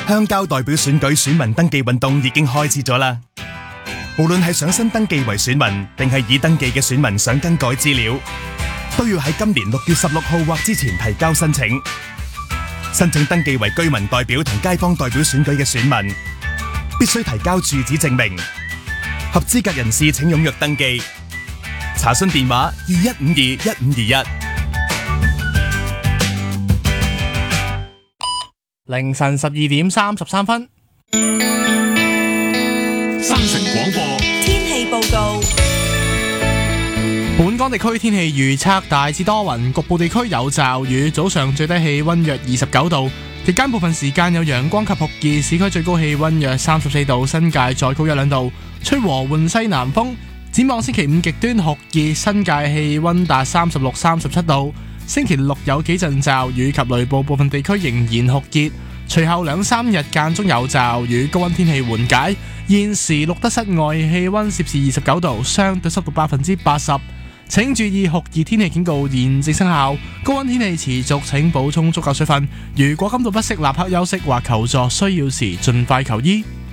鄉郊代表選舉選民登記運動已經開始咗啦。無論係想新登記為選民，定係已登記嘅選民想更改資料，都要喺今年6月16號或之前提交申請。申請登記為居民代表同街坊代表選舉嘅選民，必須提交住址證明。合資格人士請踴躍登記。查詢電話21521521。 凌晨12點33分。 新城廣播天氣報告。 本港地區天氣預測大致多雲，局部地區有驟雨。早上最低氣溫約29度，日間部分時間有陽光及酷熱，市區最高氣溫約34度，新界再高1-2度，吹和緩西南風。展望星期五極端酷熱，新界氣溫達36、37度。星期六有幾陣驟雨及雷暴，部分地區仍然酷熱。隨後2-3日間中有驟雨，高溫天氣緩解。現時錄得室外氣溫攝氏29度，相對濕度80%。請注意酷熱天氣警告現正生效，高溫天氣持續，請補充足夠水分。如果感到不適，立刻休息或求助，需要時盡快求醫。